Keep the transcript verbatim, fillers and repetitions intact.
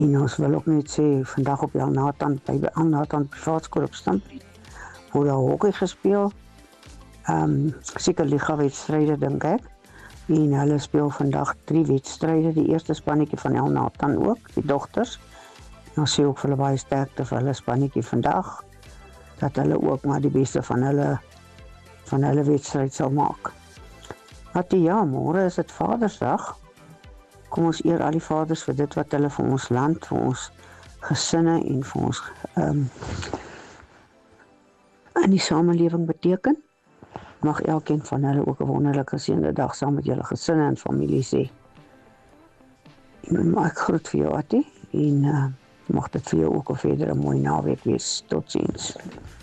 En ons wil ook net sê, vandag op Jan Nathan, by Jan Nathan Privaatskool op Stampriet, word daar hockey gespeel, um, seker liga-wedstryde dink ek, en hulle speel vandag drie wedstryde, die eerste spannetjie van Jan Nathan ook, die dogters, en ons sê ook vir hulle baie sterkte vir hulle spannetjie vandag, dat hulle ook maar die beste van hulle, van hulle wedstryd sal maak. Wat ja, môre is dit Vadersdag, kom ons eer al die vaders vir dit wat hulle vir ons land, vir ons gesinne en vir ons um, in die samelewing beteken. Mag elkeen van hulle ook 'n wonderlike geseënde dag saam met julle gesinne en familie sê. En ek groet vir jou, Attie, en uh, mag dit vir jou ook 'n verdere mooi naweek wees. Totsiens.